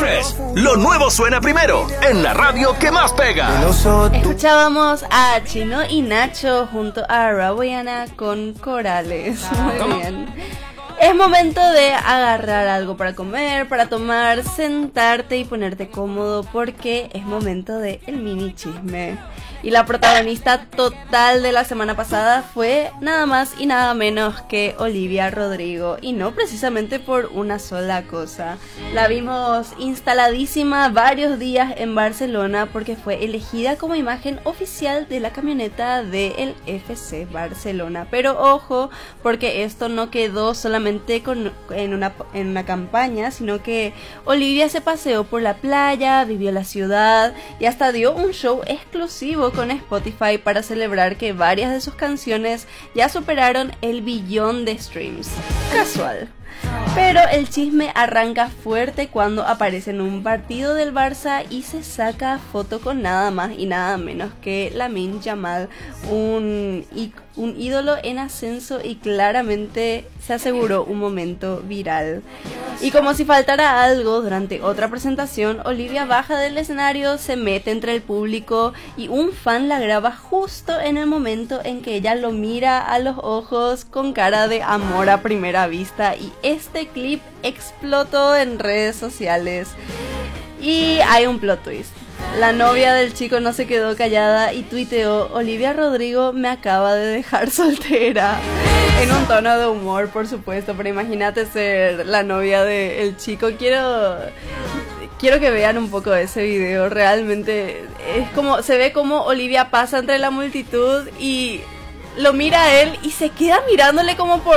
3. Lo nuevo suena primero en la radio que más pega. Escuchábamos a Chino y Nacho junto a Rawayana con Corales. Muy bien. Es momento de agarrar algo para comer, para tomar, sentarte y ponerte cómodo porque es momento de el mini chisme. Y la protagonista total de la semana pasada fue nada más y nada menos que Olivia Rodrigo. Y no precisamente por una sola cosa. La vimos instaladísima varios días en Barcelona porque fue elegida como imagen oficial de la camioneta del FC Barcelona. Pero ojo, porque esto no quedó solamente en una campaña, sino que Olivia se paseó por la playa, vivió la ciudad y hasta dio un show exclusivo con Spotify para celebrar que varias de sus canciones ya superaron el 1 billón de streams. Casual. Pero el chisme arranca fuerte cuando aparece en un partido del Barça y se saca foto con nada más y nada menos que Lamine Yamal, un ídolo en ascenso, y claramente se aseguró un momento viral. Y como si faltara algo, durante otra presentación, Olivia baja del escenario, se mete entre el público y un fan la graba justo en el momento en que ella lo mira a los ojos con cara de amor a primera vista, y este clip explotó en redes sociales. Y hay un plot twist. La novia del chico no se quedó callada y tuiteó: Olivia Rodrigo me acaba de dejar soltera. En un tono de humor, por supuesto, pero imagínate ser la novia del chico. Quiero que vean un poco de ese video. Realmente es como, se ve como Olivia pasa entre la multitud y lo mira a él y se queda mirándole como por